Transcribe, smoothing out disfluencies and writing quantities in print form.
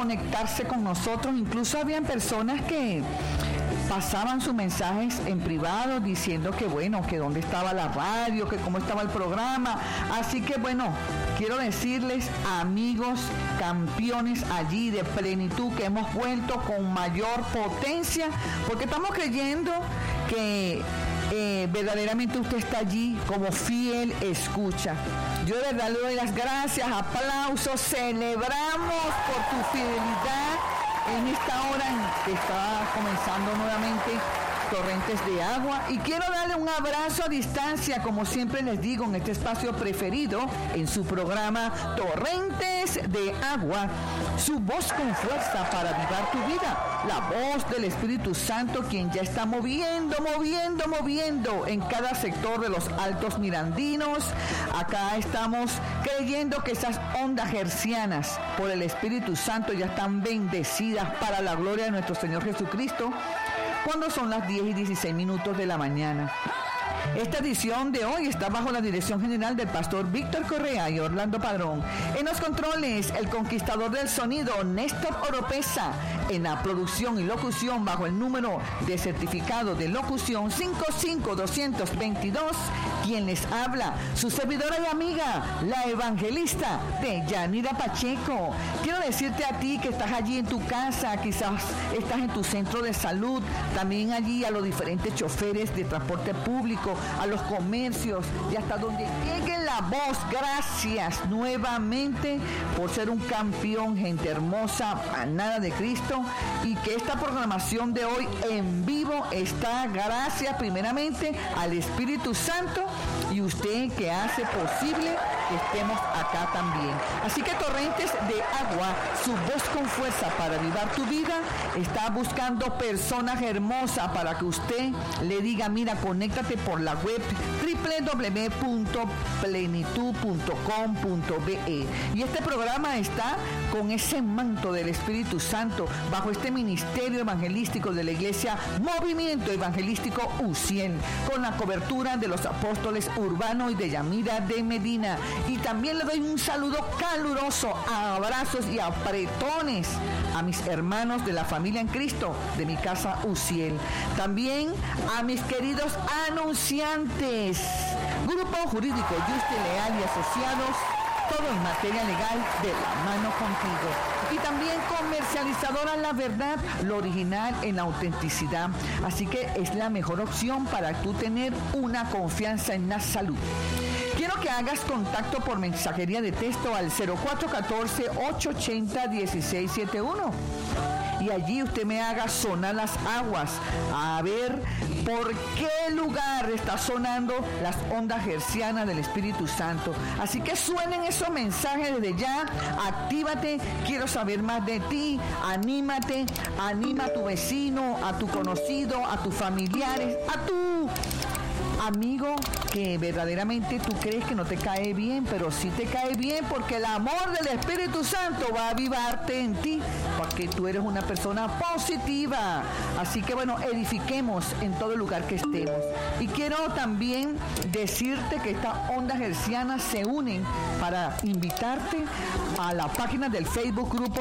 conectarse con nosotros. Incluso habían personas que pasaban sus mensajes en privado diciendo que bueno, que dónde estaba la radio, que cómo estaba el programa. Así que bueno, quiero decirles, amigos campeones allí de Plenitud, que hemos vuelto con mayor potencia, porque estamos creyendo que verdaderamente usted está allí como fiel escucha. Yo de verdad le doy las gracias, aplausos, celebramos por tu fidelidad en esta hora en que está comenzando nuevamente Torrentes de Agua, y quiero darle un abrazo a distancia, como siempre les digo, en este espacio preferido, en su programa Torrentes de Agua, su voz con fuerza para avivar tu vida, la voz del Espíritu Santo, quien ya está moviendo en cada sector de los Altos Mirandinos. Acá estamos creyendo que esas ondas hercianas por el Espíritu Santo ya están bendecidas para la gloria de nuestro Señor Jesucristo, cuando son las 10:16 de la mañana. Esta edición de hoy está bajo la dirección general del pastor Víctor Correa y Orlando Padrón. En los controles, el conquistador del sonido, Néstor Oropesa. En la producción y locución, bajo el número de certificado de locución 55222, quien les habla, su servidora y amiga, la evangelista Deyanira Pacheco. Quiero decirte a ti que estás allí en tu casa, quizás estás en tu centro de salud, también allí a los diferentes choferes de transporte público, a los comercios y hasta donde llegue la voz. Gracias nuevamente por ser un campeón, gente hermosa, manada de Cristo, y que esta programación de hoy en vivo está gracias primeramente al Espíritu Santo y usted que hace posible que estemos acá también. Así que Torrentes de Agua, su voz con fuerza para avivar tu vida, está buscando personas hermosas para que usted le diga, mira, conéctate por la web www.plenitud.com.be. Y este programa está con ese manto del Espíritu Santo bajo este ministerio evangelístico de la iglesia Movimiento Evangelístico UCIEL, con la cobertura de los apóstoles Urbano y Deyanira de Medina. Y también le doy un saludo caluroso, abrazos y apretones a mis hermanos de la familia en Cristo de mi casa UCIEL. También a mis queridos anunciantes, Grupo Jurídico Juste Leal y Asociados, todo en materia legal de la mano contigo. Y también comercializadora La Verdad, lo original en la autenticidad. Así que es la mejor opción para tú tener una confianza en la salud. Quiero que hagas contacto por mensajería de texto al 0414-880-1671. Y allí usted me haga sonar las aguas, a ver por qué lugar está sonando las ondas hercianas del Espíritu Santo. Así que suenen esos mensajes desde ya, actívate, quiero saber más de ti, anímate, anima a tu vecino, a tu conocido, a tus familiares, a tu amigo que verdaderamente tú crees que no te cae bien, pero sí te cae bien porque el amor del Espíritu Santo va a avivarte en ti, porque tú eres una persona positiva. Así que bueno, edifiquemos en todo lugar que estemos. Y quiero también decirte que estas ondas hercianas se unen para invitarte a la página del Facebook Grupo